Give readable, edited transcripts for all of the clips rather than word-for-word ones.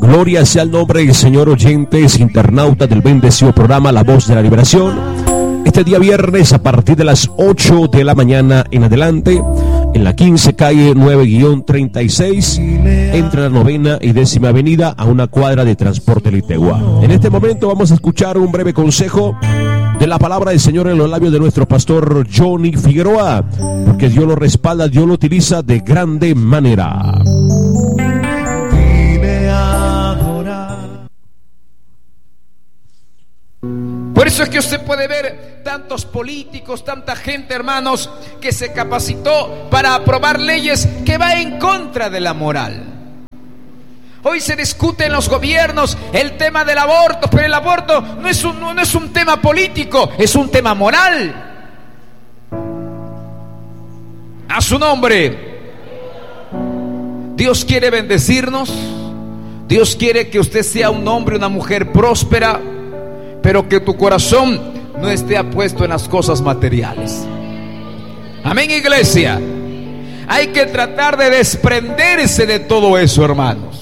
Gloria sea el nombre del Señor, oyentes, internautas del bendecido programa La Voz de la Liberación. Este día viernes a partir de las 8 de la mañana en adelante, en la 15 calle 9-36, entre la 9ª y 10ª avenida, a una cuadra de Transporte Litegua. En este momento vamos a escuchar un breve consejo de la palabra del Señor en los labios de nuestro pastor Johnny Figueroa, porque Dios lo respalda, Dios lo utiliza de grande manera. Por eso es que usted puede ver tantos políticos, tanta gente, hermanos, que se capacitó para aprobar leyes que va en contra de la moral. Hoy se discute en los gobiernos el tema del aborto, pero el aborto no es un tema político, es un tema moral. A su nombre. Dios quiere bendecirnos. Dios quiere que usted sea un hombre, una mujer próspera, pero que tu corazón no esté apuesto en las cosas materiales. Amén, iglesia. Hay que tratar de desprenderse de todo eso, hermanos.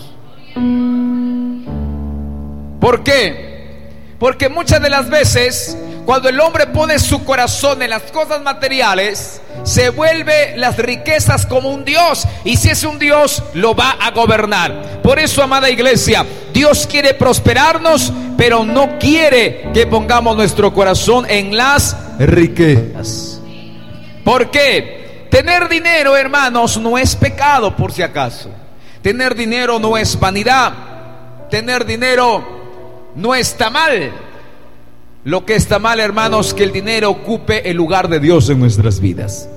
¿Por qué? Porque muchas de las veces, cuando el hombre pone su corazón en las cosas materiales, se vuelve las riquezas como un Dios, y si es un Dios, lo va a gobernar. Por eso, amada iglesia, Dios quiere prosperarnos, pero no quiere que pongamos nuestro corazón en las riquezas. ¿Por qué? Tener dinero, hermanos, no es pecado, por si acaso. Tener dinero no es vanidad. Tener dinero no está mal. Lo que está mal, hermanos, que el dinero ocupe el lugar de Dios en nuestras vidas.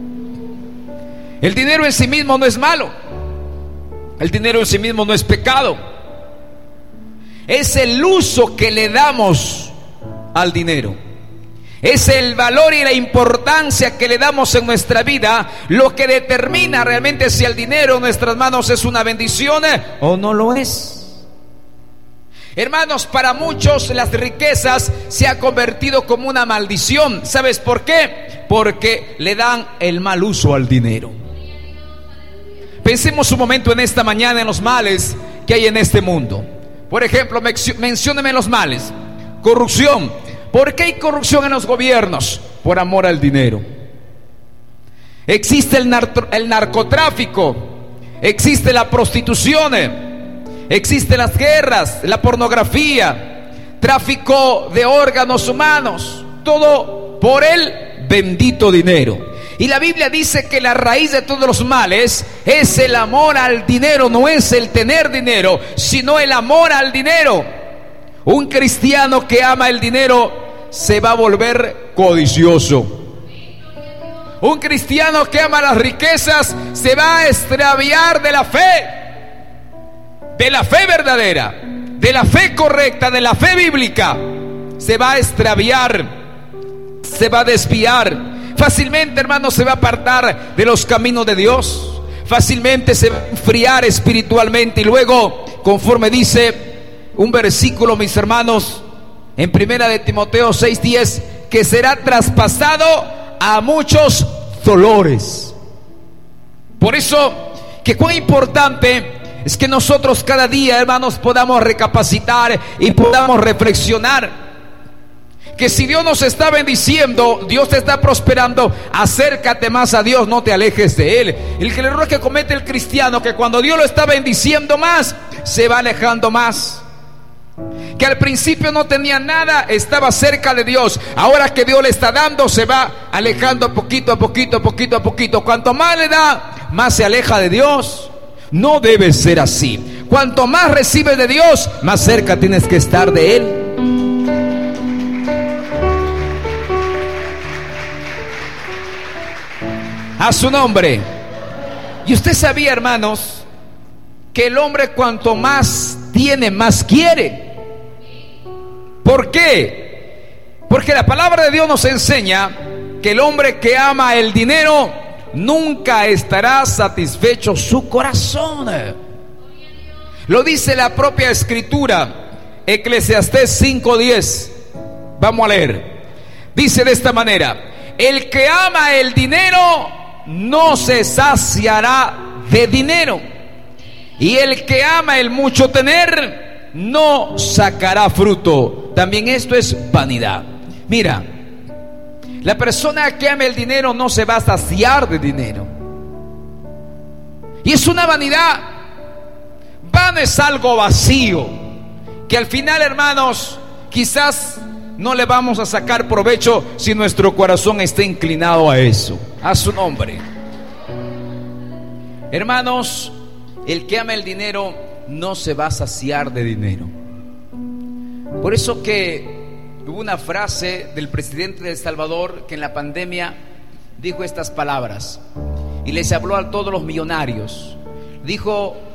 El dinero en sí mismo no es malo. El dinero en sí mismo no es pecado. Es el uso que le damos al dinero. Es el valor y la importancia que le damos en nuestra vida lo que determina realmente si el dinero en nuestras manos es una bendición o no lo es. Hermanos, para muchos las riquezas se ha convertido como una maldición. ¿Sabes por qué? Porque le dan el mal uso al dinero. Pensemos un momento en esta mañana en los males que hay en este mundo. Por ejemplo, mencióneme los males. Corrupción. ¿Por qué hay corrupción en los gobiernos? Por amor al dinero. Existe el narcotráfico. Existe la prostitución. Existen las guerras, la pornografía, tráfico de órganos humanos. Todo por el bendito dinero. Y la Biblia dice que la raíz de todos los males es el amor al dinero. No es el tener dinero, sino el amor al dinero. Un cristiano que ama el dinero se va a volver codicioso. Un cristiano que ama las riquezas se va a extraviar de la fe verdadera, de la fe correcta, de la fe bíblica. Se va a extraviar, se va a desviar. Fácilmente, hermano, se va a apartar de los caminos de Dios. Fácilmente se va a enfriar espiritualmente. Y luego, conforme dice un versículo, mis hermanos, en 1 de Timoteo 6:10, que será traspasado a muchos dolores. Por eso, que cuán importante es que nosotros cada día, hermanos, podamos recapacitar y podamos reflexionar. Que si Dios nos está bendiciendo, Dios te está prosperando, acércate más a Dios, no te alejes de Él. El error que comete el cristiano, que cuando Dios lo está bendiciendo más, se va alejando más. Que al principio no tenía nada, estaba cerca de Dios. Ahora que Dios le está dando, se va alejando poquito a poquito, poquito a poquito. Cuanto más le da, más se aleja de Dios. No debe ser así. Cuanto más recibes de Dios, más cerca tienes que estar de Él. A su nombre. Y usted sabía, hermanos, que el hombre cuanto más tiene, más quiere. ¿Por qué? Porque la palabra de Dios nos enseña que el hombre que ama el dinero nunca estará satisfecho su corazón. Lo dice la propia escritura, Eclesiastés 5:10. Vamos a leer. Dice de esta manera: el que ama el dinero no se saciará de dinero, Y el que ama el mucho tener no sacará fruto. También esto es vanidad. Mira, la persona que ama el dinero no se va a saciar de dinero. Y es una vanidad. Vano es algo vacío, que al final, hermanos, quizás no le vamos a sacar provecho si nuestro corazón está inclinado a eso. A su nombre. Hermanos, el que ama el dinero no se va a saciar de dinero. Por eso que hubo una frase del presidente de El Salvador que en la pandemia dijo estas palabras y les habló a todos los millonarios. Dijo: